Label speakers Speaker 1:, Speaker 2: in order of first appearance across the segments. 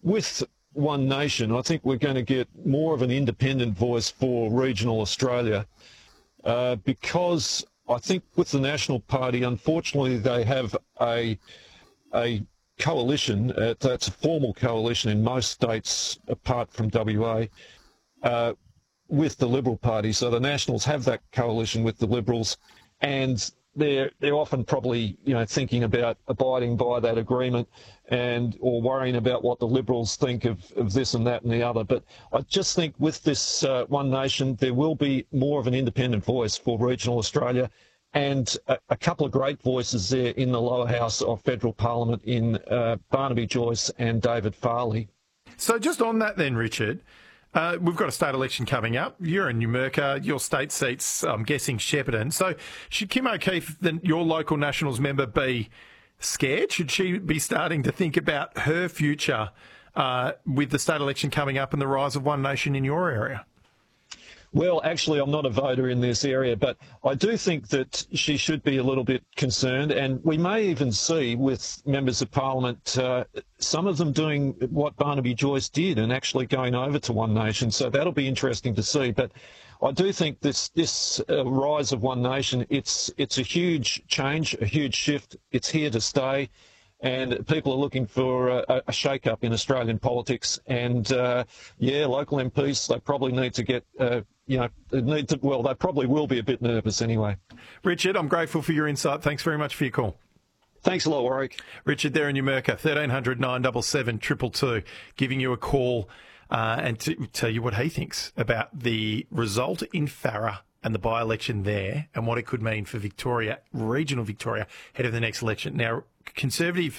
Speaker 1: with One Nation, I think we're going to get more of an independent voice for regional Australia because I think with the National Party, unfortunately, they have a coalition, that's a formal coalition in most states apart from WA, with the Liberal Party. So the Nationals have that coalition with the Liberals, and they're often probably, thinking about abiding by that agreement or worrying about what the Liberals think of this and that and the other. But I just think with this One Nation, there will be more of an independent voice for regional Australia, and a couple of great voices there in the lower house of federal parliament in Barnaby Joyce and David Farley.
Speaker 2: So just on that then, Richard, we've got a state election coming up. You're in Numurkah, your state seat's, I'm guessing, Shepparton. So should Kim O'Keefe, your local Nationals member, be scared? Should she be starting to think about her future with the state election coming up and the rise of One Nation in your area?
Speaker 1: Well, actually, I'm not a voter in this area, but I do think that she should be a little bit concerned. And we may even see with members of parliament, some of them doing what Barnaby Joyce did and actually going over to One Nation. So that'll be interesting to see. But I do think this rise of One Nation, it's a huge change, a huge shift. It's here to stay. And people are looking for a shake-up in Australian politics. And, local MPs, they probably need to get, they probably will be a bit nervous anyway.
Speaker 2: Richard, I'm grateful for your insight. Thanks very much for your call.
Speaker 1: Thanks a lot, Warwick.
Speaker 2: Richard there in Numurkah, 1300 977 222, giving you a call and to tell you what he thinks about the result in Farrer and the by-election there and what it could mean for Victoria, regional Victoria, ahead of the next election. Now, Conservative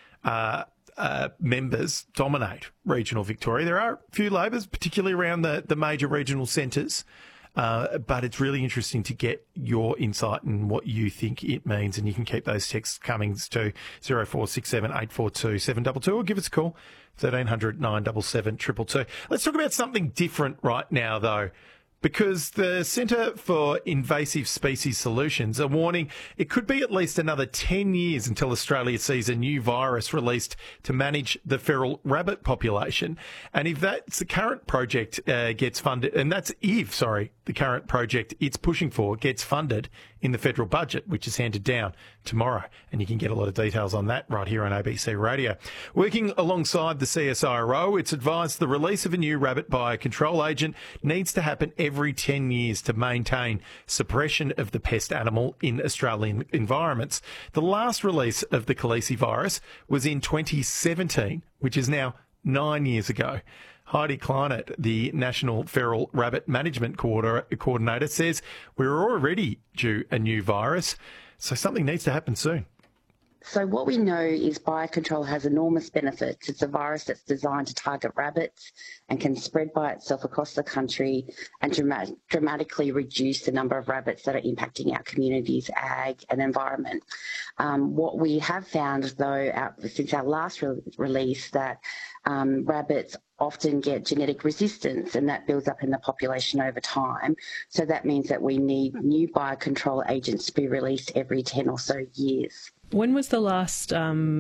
Speaker 2: members dominate regional Victoria. There are a few Labors, particularly around the major regional centres, but it's really interesting to get your insight and what you think it means, and you can keep those texts coming to 0467 842 722 or give us a call, 1300 977 222. Let's talk about something different right now, though, because the Centre for Invasive Species Solutions are warning it could be at least another 10 years until Australia sees a new virus released to manage the feral rabbit population. And if that's the current project gets funded, and that's if, the current project it's pushing for gets funded in the federal budget, which is handed down tomorrow. And you can get a lot of details on that right here on ABC Radio. Working alongside the CSIRO, it's advised the release of a new rabbit biocontrol agent needs to happen every 10 years to maintain suppression of the pest animal in Australian environments. The last release of the Khaleesi virus was in 2017, which is now 9 years ago. Heidi Kleinert, the National Feral Rabbit Management Coordinator, says we're already due a new virus, so something needs to happen soon.
Speaker 3: So what we know is biocontrol has enormous benefits. It's a virus that's designed to target rabbits and can spread by itself across the country and dramatically reduce the number of rabbits that are impacting our communities, ag and environment. What we have found, though, since our last release, that rabbits often get genetic resistance, and that builds up in the population over time. So that means that we need new biocontrol agents to be released every 10 or so years.
Speaker 4: When was the last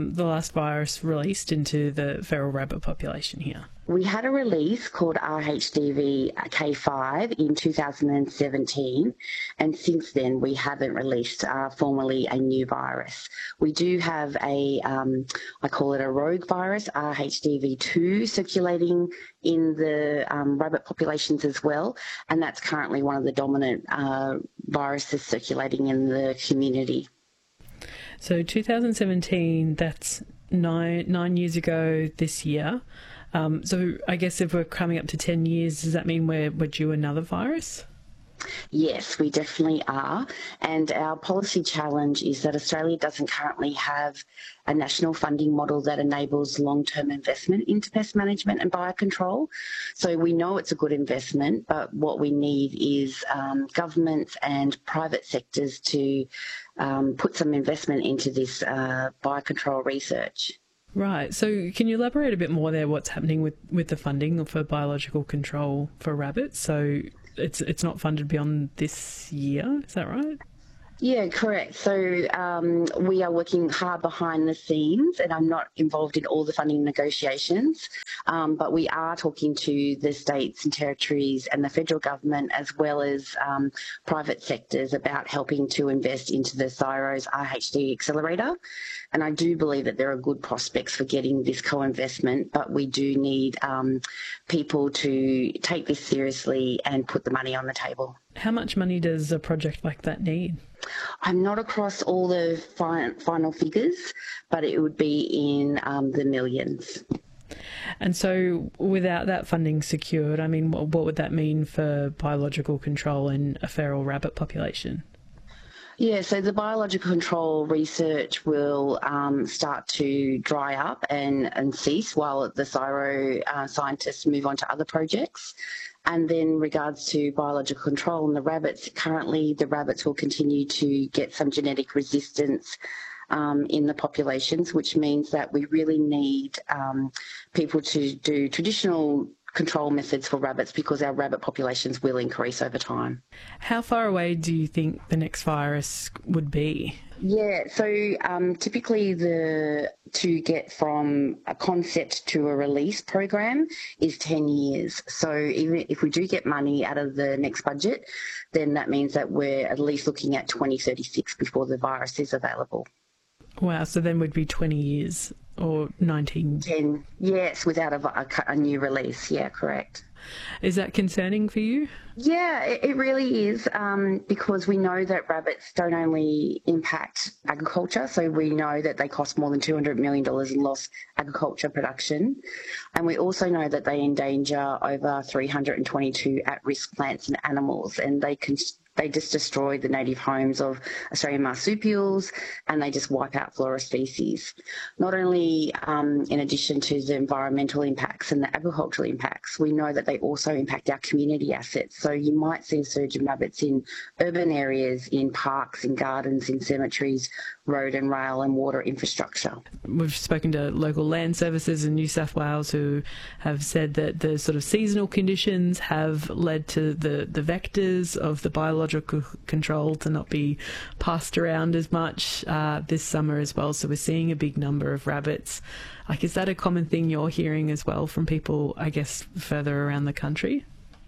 Speaker 4: virus released into the feral rabbit population here?
Speaker 3: We had a release called RHDV K5 in 2017, and since then we haven't released formally a new virus. We do have I call it a rogue virus, RHDV2, circulating in the rabbit populations as well, and that's currently one of the dominant viruses circulating in the community.
Speaker 4: So 2017, that's nine years ago this year. So I guess if we're coming up to 10 years, does that mean we're due another virus?
Speaker 3: Yes, we definitely are. And our policy challenge is that Australia doesn't currently have a national funding model that enables long-term investment into pest management and biocontrol. So we know it's a good investment, but what we need is governments and private sectors to put some investment into this biocontrol research.
Speaker 4: Right. So can you elaborate a bit more there what's happening with the funding for biological control for rabbits? So it's not funded beyond this year, is that right?
Speaker 3: Yeah, correct. So we are working hard behind the scenes, and I'm not involved in all the funding negotiations, but we are talking to the states and territories and the federal government, as well as private sectors, about helping to invest into the CSIRO's RHD accelerator. And I do believe that there are good prospects for getting this co-investment, but we do need people to take this seriously and put the money on the table.
Speaker 4: How much money does a project like that need?
Speaker 3: I'm not across all the final figures, but it would be in the millions.
Speaker 4: And so without that funding secured, I mean, what would that mean for biological control in a feral rabbit population?
Speaker 3: Yeah, so the biological control research will start to dry up and cease while the CSIRO scientists move on to other projects. And then regards to biological control in the rabbits, currently the rabbits will continue to get some genetic resistance in the populations, which means that we really need people to do traditional control methods for rabbits because our rabbit populations will increase over time.
Speaker 4: How far away do you think the next virus would be?
Speaker 3: Yeah, so typically to get from a concept to a release program is 10 years. So even if we do get money out of the next budget, then that means that we're at least looking at 2036 before the virus is available.
Speaker 4: Wow, so then would be 20 years or 19?
Speaker 3: 10, yes, without a new release. Yeah, correct.
Speaker 4: Is that concerning for you?
Speaker 3: Yeah, it really is, because we know that rabbits don't only impact agriculture, so we know that they cost more than $200 million in lost agriculture production, and we also know that they endanger over 322 at-risk plants and animals, and they just destroy the native homes of Australian marsupials, and they just wipe out flora species. Not only in addition to the environmental impacts and the agricultural impacts, we know that they also impact our community assets. So you might see a surge in rabbits in urban areas, in parks, in gardens, in cemeteries, road and rail and water infrastructure.
Speaker 4: We've spoken to local land services in New South Wales who have said that the sort of seasonal conditions have led to the vectors of the biological control to not be passed around as much this summer as well. So we're seeing a big number of rabbits. Like, is that a common thing you're hearing as well from people, I guess, further around the country?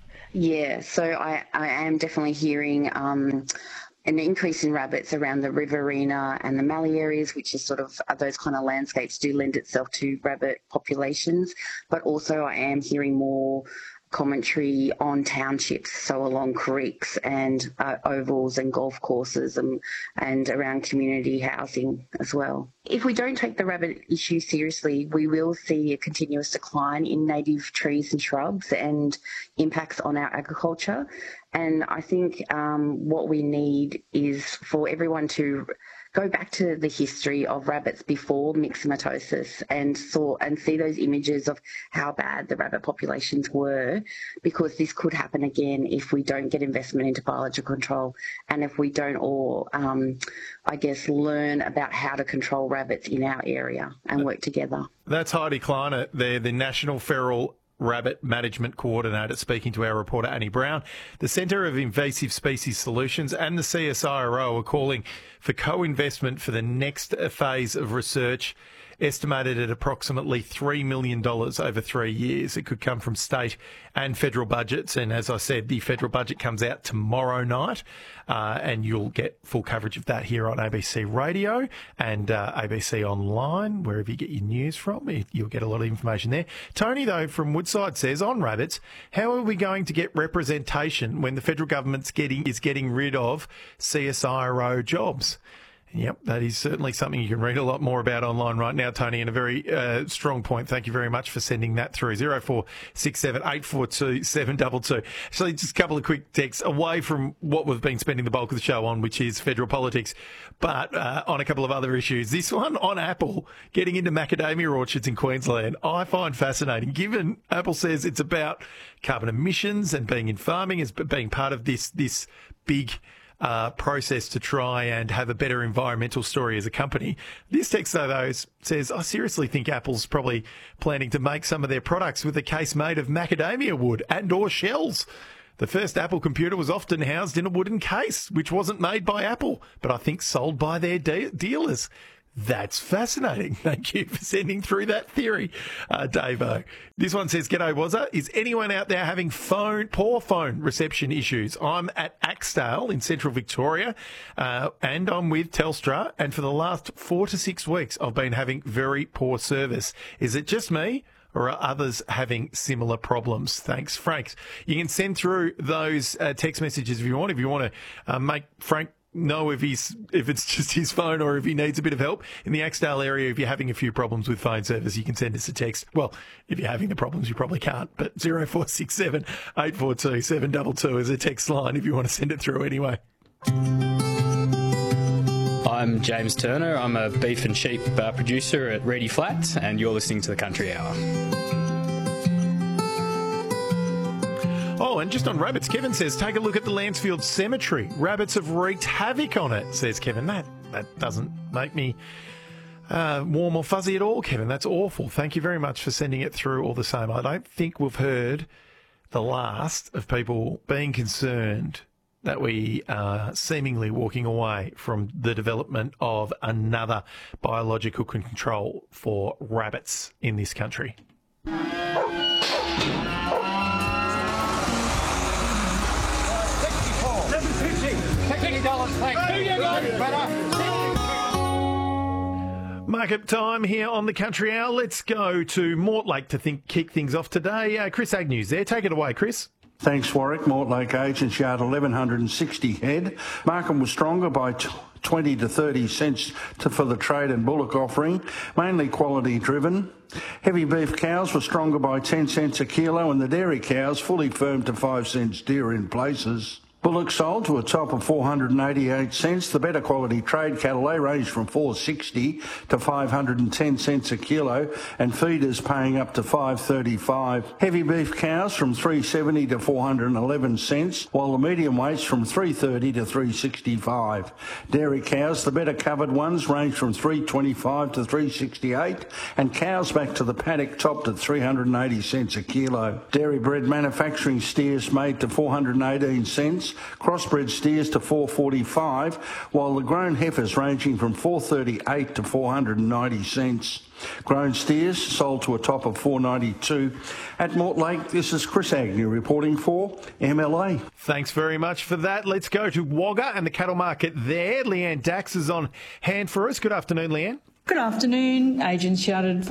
Speaker 3: Yeah, so I am definitely hearing an increase in rabbits around the Riverina and the Mallee areas, which is sort of those kind of landscapes do lend itself to rabbit populations. But also I am hearing more commentary on townships, so along creeks and ovals and golf courses and around community housing as well. If we don't take the rabbit issue seriously, we will see a continuous decline in native trees and shrubs and impacts on our agriculture. And I think what we need is for everyone to go back to the history of rabbits before myxomatosis and see those images of how bad the rabbit populations were, because this could happen again if we don't get investment into biological control and if we don't all, learn about how to control rabbits in our area and work together.
Speaker 2: That's Heidi Kleiner there, the National Feral Rabbit Management Coordinator, speaking to our reporter Annie Brown. The Centre of Invasive Species Solutions and the CSIRO are calling for co-investment for the next phase of research, estimated at approximately $3 million over 3 years. It could come from state and federal budgets. And as I said, the federal budget comes out tomorrow night, and you'll get full coverage of that here on ABC Radio and ABC Online, wherever you get your news from. You'll get a lot of information there. Tony, though, from Woodside says, on rabbits, how are we going to get representation when the federal government's getting rid of CSIRO jobs? Yep, that is certainly something you can read a lot more about online right now, Tony, and a very strong point. Thank you very much for sending that through. 0467 842 722. Actually, just a couple of quick texts away from what we've been spending the bulk of the show on, which is federal politics, but on a couple of other issues. This one on Apple getting into macadamia orchards in Queensland, I find fascinating, given Apple says it's about carbon emissions and being in farming as being part of this big process to try and have a better environmental story as a company. This text, though, says, I seriously think Apple's probably planning to make some of their products with a case made of macadamia wood and or shells. The first Apple computer was often housed in a wooden case, which wasn't made by Apple, but I think sold by their dealers. That's fascinating. Thank you for sending through that theory, Davo. This one says, G'day, Wazza. Is anyone out there having poor phone reception issues? I'm at Axdale in central Victoria, and I'm with Telstra, and for the last 4 to 6 weeks, I've been having very poor service. Is it just me, or are others having similar problems? Thanks, Frank. You can send through those text messages if you want. If you want to make Frank know if it's just his phone or if he needs a bit of help. In the Axdale area, if you're having a few problems with phone service, you can send us a text. Well, if you're having the problems, you probably can't, but 0467 842 722 is a text line if you want to send it through anyway.
Speaker 5: I'm James Turner. I'm a beef and sheep producer at Reedy Flats, and you're listening to the Country Hour.
Speaker 2: Oh, and just on rabbits, Kevin says, take a look at the Lancefield Cemetery. Rabbits have wreaked havoc on it, says Kevin. That doesn't make me warm or fuzzy at all, Kevin. That's awful. Thank you very much for sending it through all the same. I don't think we've heard the last of people being concerned that we are seemingly walking away from the development of another biological control for rabbits in this country. Market time here on the Country Hour. Let's go to Mortlake to kick things off today. Chris Agnew's there. Take it away, Chris.
Speaker 6: Thanks, Warwick. Mortlake Agents Yard, 1,160 head. Markham was stronger by 20 to 30 cents for the trade and bullock offering, mainly quality driven. Heavy beef cows were stronger by 10 cents a kilo, and the dairy cows fully firmed to 5 cents dearer in places. Bullock sold to a top of 488 cents. The better quality trade cattle, they ranged from 460 to 510 cents a kilo, and feeders paying up to 535. Heavy beef cows from 370 to 411 cents, while the medium weights from 330 to 365. Dairy cows, the better covered ones, ranged from 325 to 368, and cows back to the paddock topped at 380 cents a kilo. Dairy bred manufacturing steers made to 418 cents. Crossbred steers to 445, while the grown heifers ranging from 438 to 490 cents. Grown steers sold to a top of 492. At Mortlake, this is Chris Agnew reporting for MLA.
Speaker 2: Thanks very much for that. Let's go to Wagga and the cattle market there. Leanne Dax is on hand for us. Good afternoon, Leanne.
Speaker 7: Good afternoon. Agents shouted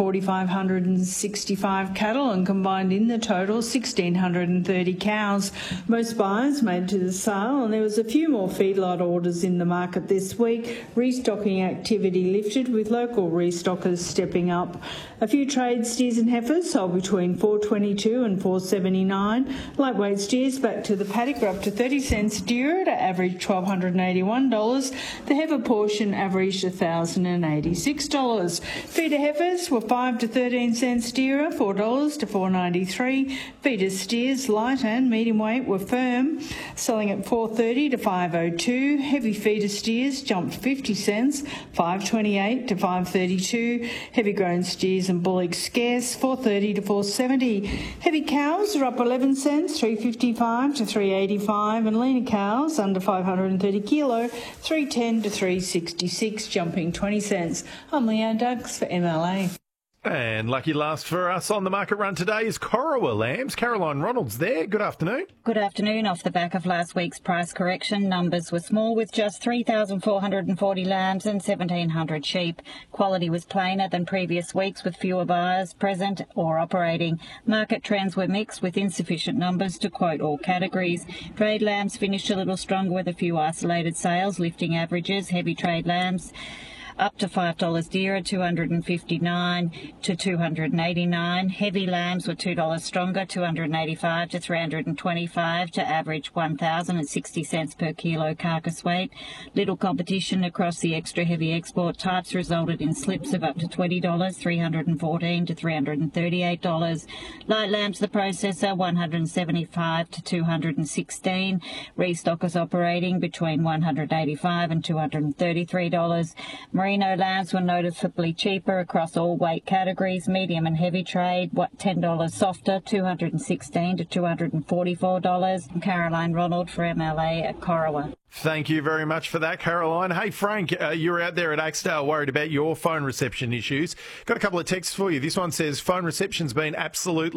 Speaker 7: 4,565 cattle and combined in the total 1,630 cows. Most buyers made to the sale, and there was a few more feedlot orders in the market this week. Restocking activity lifted with local restockers stepping up. A few trade steers and heifers sold between $4.22 and $4.79. Lightweight steers back to the paddock were up to 30 cents dearer to average $1,281. The heifer portion averaged $1,086. Feeder heifers were 5 to 13 cents dearer, $4 to $4.93. Feeder steers, light and medium weight, were firm, selling at $4.30 to $5.02. Heavy feeder steers jumped 50 cents, $5.28 to $5.32. Heavy grown steers and bullocks scarce, $4.30 to $4.70. Heavy cows are up 11 cents, $3.55 to $3.85, and leaner cows under 530 kilo, $3.10 to $3.66, jumping 20 cents. I'm Leanne Dax for MLA.
Speaker 2: And lucky last for us on the market run today is Corowa Lambs. Caroline Ronald's there. Good afternoon.
Speaker 8: Good afternoon. Off the back of last week's price correction, numbers were small with just 3,440 lambs and 1,700 sheep. Quality was plainer than previous weeks with fewer buyers present or operating. Market trends were mixed with insufficient numbers to quote all categories. Trade lambs finished a little stronger with a few isolated sales, lifting averages. Heavy trade lambs up to $5 dearer, $259 to $289. Heavy lambs were $2 stronger, $285 to $325 to average $1,060 per kilo carcass weight. Little competition across the extra heavy export types resulted in slips of up to $20, $314 to $338. Light lambs, the processor, $175 to $216. Restockers operating between $185 and $233. Merino lambs were noticeably cheaper across all weight categories, medium and heavy trade, $10 softer, $216 to $244. Caroline Ronald for MLA at Corowa.
Speaker 2: Thank you very much for that, Caroline. Hey, Frank, you're out there at Axedale worried about your phone reception issues. Got a couple of texts for you. This one says, phone reception's been absolutely